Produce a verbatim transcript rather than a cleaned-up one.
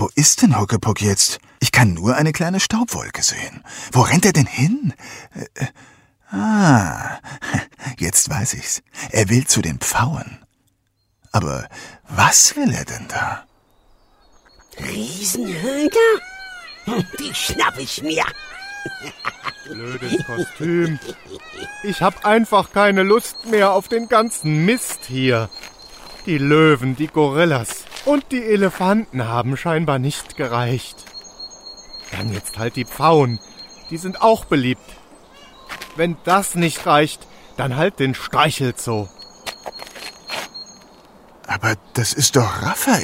wo ist denn Huckepuck jetzt? Ich kann nur eine kleine Staubwolke sehen. Wo rennt er denn hin? Äh, ah, jetzt weiß ich's. Er will zu den Pfauen. Aber was will er denn da? Riesenhühner? Die schnapp ich mir. Blödes Kostüm. Ich hab einfach keine Lust mehr auf den ganzen Mist hier. Die Löwen, die Gorillas und die Elefanten haben scheinbar nicht gereicht. Dann jetzt halt die Pfauen. Die sind auch beliebt. Wenn das nicht reicht, dann halt den Streichelzoo. Aber das ist doch Raphael.